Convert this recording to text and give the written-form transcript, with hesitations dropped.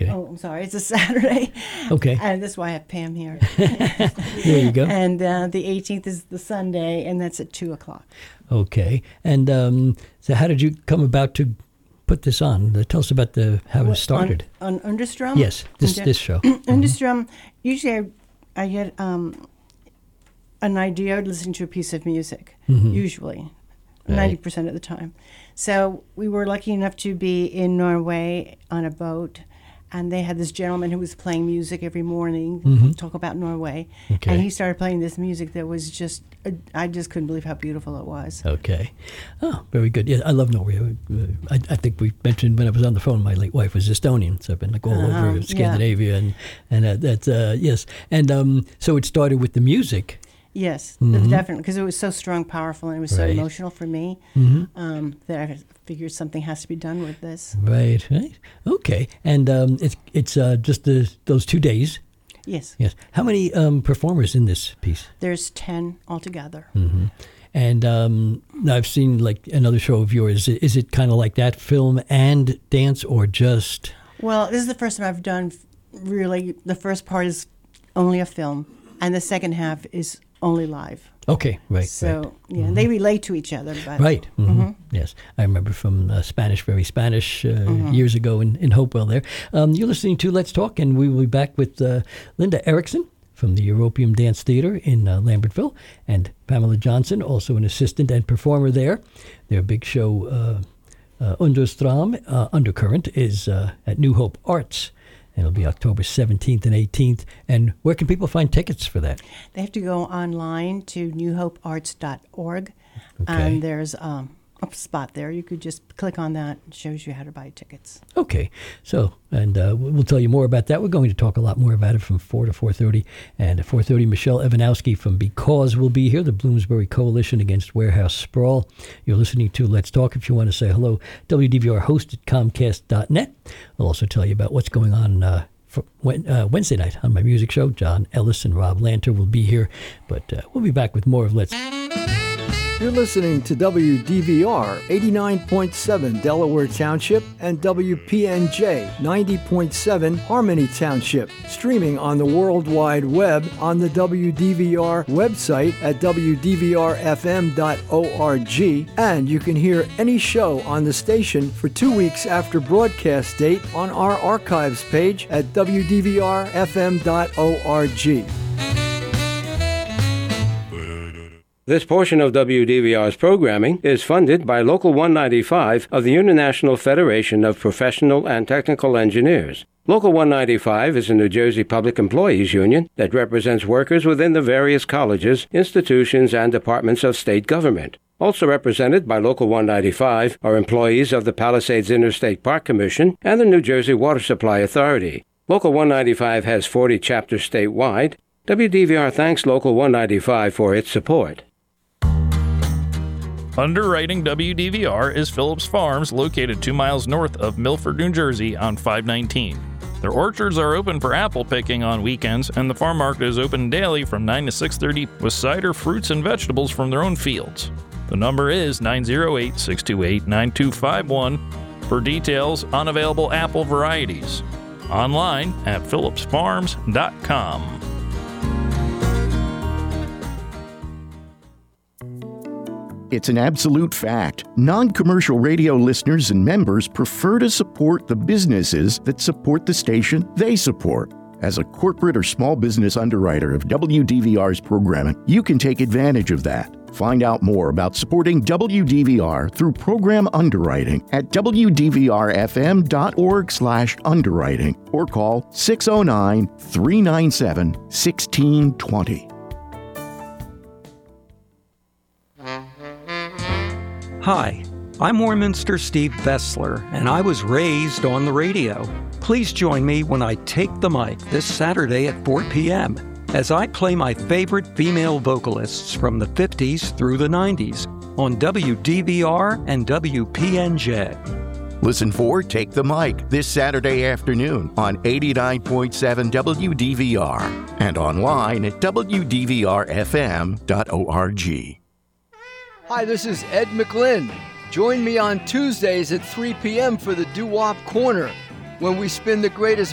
Okay. Oh, I'm sorry. It's a Saturday. Okay. And that's why I have Pam here. There you go. And the 18th is the Sunday, and that's at 2 o'clock. Okay. And so how did you come about to put this on? Tell us about how it started. On Understrom? Yes, this show. Understrom, usually I get an idea listening to a piece of music, usually, Right. 90% of the time. So we were lucky enough to be in Norway on a boat, and they had this gentleman who was playing music every morning, talk about Norway. Okay. And he started playing this music that was just, I just couldn't believe how beautiful it was. Okay. Oh, very good. Yeah, I love Norway. I think we mentioned when I was on the phone, my late wife was Estonian, so I've been like all over Scandinavia, and that's yes. And so it started with the music. Yes, definitely, because it was so strong, powerful, and it was so Right. emotional for me that I figured something has to be done with this. Right. Okay. And it's just those 2 days. Yes, Yes. How many performers in this piece? there's 10 altogether. And I've seen like another show of yours. Is it kind of like that, film and dance, or just? Well, this is the first time I've done really. The first part is only a film, and the second half is only live. Okay, right. So yeah, they relate to each other. But Right. Yes, I remember from Spanish, very Spanish, years ago in Hopewell there. You're listening to Let's Talk, and we will be back with Linda Erickson from the European Dance Theater in Lambertville, and Pamela Johnson, also an assistant and performer there. Their big show, Understrom, Undercurrent, is at New Hope Arts. And it'll be October 17th and 18th. And where can people find tickets for that? they have to go online to newhopearts.org, Okay. and there's a spot there. You could just click on that. It shows you how to buy tickets. Okay. So, and we'll tell you more about that. We're going to talk a lot more about it from 4 to 4:30. And at 4:30, Michelle Evanowski from Because will be here, the Bloomsbury Coalition Against Warehouse Sprawl. You're listening to Let's Talk. If you want to say hello, WDVR host at Comcast.net. I'll also tell you about what's going on Wednesday night on my music show. John Ellis and Rob Lanter will be here. But we'll be back with more of Let's You're listening to WDVR 89.7 Delaware Township and WPNJ 90.7 Harmony Township. Streaming on the World Wide Web on the WDVR website at WDVRFM.org. And you can hear any show on the station for 2 weeks after broadcast date on our archives page at WDVRFM.org. This portion of WDVR's programming is funded by Local 195 of the International Federation of Professional and Technical Engineers. Local 195 is a New Jersey public employees union that represents workers within the various colleges, institutions, and departments of state government. Also represented by Local 195 are employees of the Palisades Interstate Park Commission and the New Jersey Water Supply Authority. Local 195 has 40 chapters statewide. WDVR thanks Local 195 for its support. Underwriting WDVR is Phillips Farms, located 2 miles north of Milford, New Jersey on 519. Their orchards are open for apple picking on weekends, and the farm market is open daily from 9 to 6:30 with cider, fruits, and vegetables from their own fields. The number is 908-628-9251 for details on available apple varieties. Online at phillipsfarms.com. It's an absolute fact. Non-commercial radio listeners and members prefer to support the businesses that support the station they support. As a corporate or small business underwriter of WDVR's programming, you can take advantage of that. Find out more about supporting WDVR through program underwriting at WDVRFM.org/underwriting or call 609-397-1620. Hi, I'm Warminster Steve Vessler, and I was raised on the radio. Please join me when I take the mic this Saturday at 4 p.m. as I play my favorite female vocalists from the 50s through the 90s on WDVR and WPNJ. Listen for Take the Mic this Saturday afternoon on 89.7 WDVR and online at WDVRFM.org. Hi, this is Ed McLinn. Join me on Tuesdays at 3 p.m. for the Doo-Wop Corner, when we spin the greatest